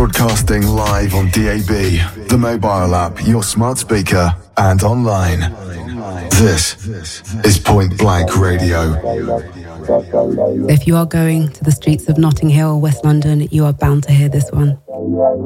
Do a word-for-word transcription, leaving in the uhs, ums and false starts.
Broadcasting live on D A B, the mobile app, your smart speaker, and online. This is Point Blank Radio. If you are going to the streets of Notting Hill, West London, you are bound to hear this one.